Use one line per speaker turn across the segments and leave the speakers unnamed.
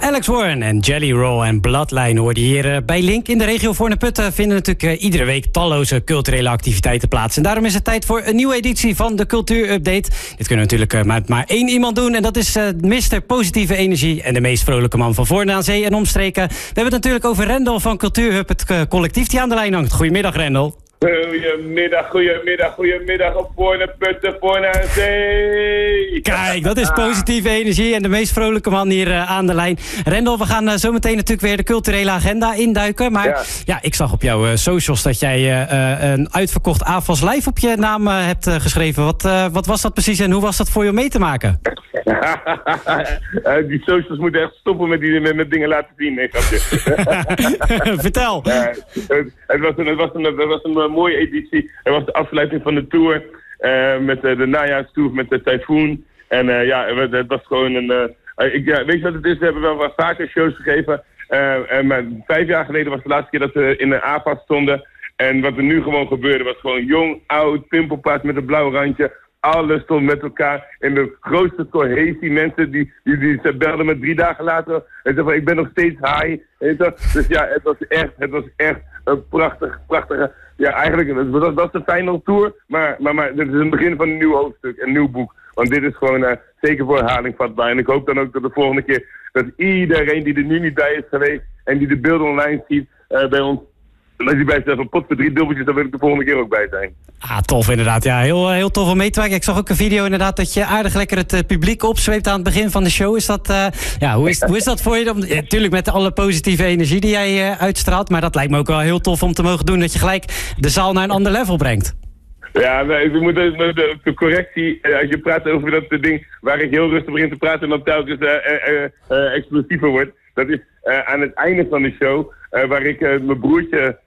Alex Warren en Jelly Roll en Bloodline hoorde hier bij Link. In de regio Voorne-Putten vinden natuurlijk iedere week talloze culturele activiteiten plaats. En daarom is het tijd voor een nieuwe editie van de Cultuur-update. Dit kunnen we natuurlijk met maar één iemand doen. En dat is Mr. Positieve Energie en de meest vrolijke man van Voorne aan Zee en omstreken. We hebben het natuurlijk over Rendel van Cultuurhub, het collectief die aan de lijn hangt. Goedemiddag, Rendel.
Goedemiddag op Voorne-Putten, Voorne aan Zee.
Kijk, dat is positieve energie en de meest vrolijke man hier aan de lijn. Rendel, we gaan zo meteen natuurlijk weer de culturele agenda induiken. Maar ja ik zag op jouw socials dat jij een uitverkocht AFAS Live op je naam hebt geschreven. Wat was dat precies en hoe was dat voor je om mee te maken?
Die socials moeten echt stoppen met dingen laten zien. Nee,
Vertel.
Het was een mooie editie. Het was de afsluiting van de tour. Met de najaarstour met de Typhoon. En het was gewoon een... weet je wat het is? We hebben wel wat vaker shows gegeven. Maar 5 jaar geleden was de laatste keer dat we in een AFAS stonden. En wat er nu gewoon gebeurde was gewoon jong, oud, pimpelpaard met een blauw randje. Alles stond met elkaar in de grootste cohesie. Mensen die belden me 3 dagen later en zeiden van ik ben nog steeds high. Dus ja, het was echt een prachtige... Ja, eigenlijk, dat was de final tour, maar dit is een begin van een nieuw hoofdstuk, een nieuw boek. Want dit is gewoon zeker voor herhaling vatbaar. En ik hoop dan ook dat de volgende keer dat iedereen die er nu niet bij is geweest en die de beelden online ziet bij ons, als je bij zegt van pot voor 3 dubbeltjes, dan wil ik de volgende keer ook bij zijn.
Ah, tof inderdaad. Ja, heel tof om mee te werken. Ik zag ook een video inderdaad dat je aardig lekker het publiek opzweept aan het begin van de show. Is dat, hoe is dat voor je? Natuurlijk met alle positieve energie die jij uitstraalt. Maar dat lijkt me ook wel heel tof om te mogen doen. Dat je gelijk de zaal naar een ander level brengt.
Ja, we moeten de correctie, als je praat over dat ding waar ik heel rustig begin te praten en dan telkens explosiever wordt. Dat is aan het einde van de show, waar ik mijn broertje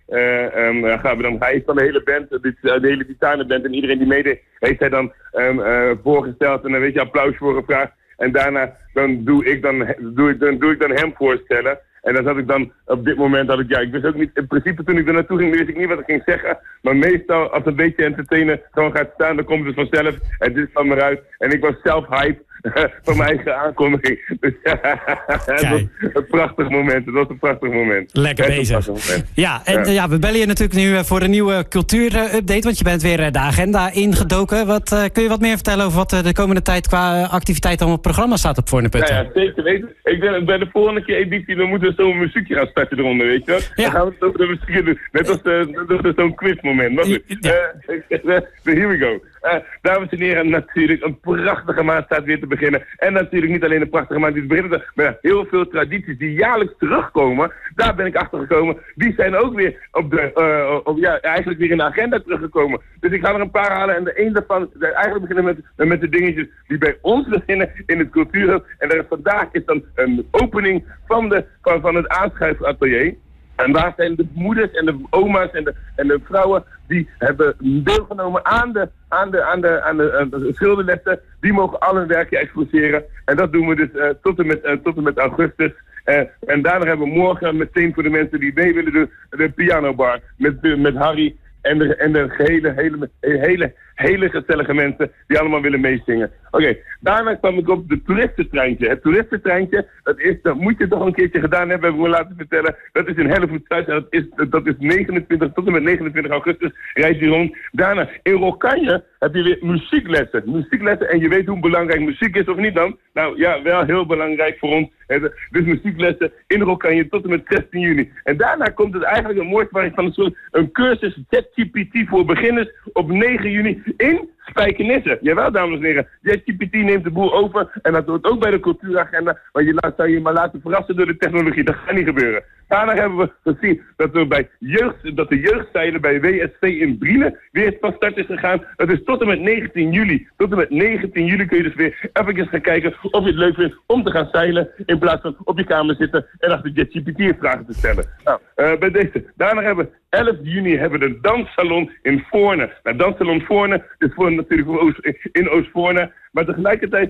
hij is van de hele band, de hele titanenband en iedereen die meedeed, heeft hij dan voorgesteld en dan weet je applaus voor gevraagd. En daarna doe ik dan hem voorstellen. En dan zat ik dan, op dit moment ik wist ook niet, in principe toen ik er naartoe ging, wist ik niet wat ik ging zeggen. Maar meestal, als een beetje entertainen gewoon gaat staan, dan komt het vanzelf. En dit kwam eruit. En ik was zelf hype van mijn eigen aankondiging. Dus het was een prachtig moment.
Lekker bezig. Ja, en we bellen je natuurlijk nu voor een nieuwe cultuurupdate, want je bent weer de agenda ingedoken. Kun je wat meer vertellen over wat de komende tijd qua activiteiten op het programma staat op Voorne-Putten?
Ja, zeker weten. Ik denk bij de volgende keer editie, dan moeten we zo'n muziekje gaan starten eronder, weet je wel? Ja. Dan gaan we het over de muziek doen. Net als zo'n quizmoment. Maar goed, here we go. Dames en heren, natuurlijk een prachtige maand staat weer te beginnen. En natuurlijk niet alleen een prachtige maand die te beginnen, maar heel veel tradities die jaarlijks terugkomen. Daar ben ik achter gekomen. Die zijn ook weer eigenlijk weer in de agenda teruggekomen. Dus ik ga er een paar halen en de een daarvan, eigenlijk beginnen met de dingetjes die bij ons beginnen in het cultuurhub. En vandaag is dan een opening van het aanschrijfatelier. En daar zijn de moeders en de oma's en de vrouwen die hebben deelgenomen aan de schilderlessen. Die mogen al hun werkje exposeren. En dat doen we dus tot en met augustus. En daarna hebben we morgen meteen voor de mensen die mee willen doen de pianobar met Harry. En de hele gezellige mensen die allemaal willen meezingen. Oké, daarna kwam ik op het toeristentreintje. Het toeristentreintje, dat moet je toch een keertje gedaan hebben, heb ik me laten vertellen. Dat is in Hellevoetsluis en dat is 29 tot en met 29 augustus rijdt die rond. Daarna in Rokkanje heb je weer muzieklessen. Muzieklessen en je weet hoe belangrijk muziek is of niet dan? Nou ja, wel heel belangrijk voor ons. Dus muzieklessen in Rokkanje tot en met 16 juni. En daarna komt het eigenlijk een mooi van een cursus ChatGPT voor beginners op 9 juni in Spijkenisse. Jawel, dames en heren. ChatGPT neemt de boel over en dat hoort ook bij de cultuuragenda. Maar je zou je maar laten verrassen door de technologie. Dat gaat niet gebeuren. Daarna hebben we gezien dat de jeugdzijde bij WSV in Brielen weer van start is gegaan. Dat is tot en met 19 juli. Tot en met 19 juli kun je dus weer even gaan kijken of je het leuk vindt om te gaan zeilen in plaats van op je kamer zitten en achter ChatGPT vragen te stellen. Nou, bij deze. Daarna hebben we 11 juni hebben we de danssalon in Voorne. Nou, danssalon Voorne is natuurlijk in Oost-Voorne, maar tegelijkertijd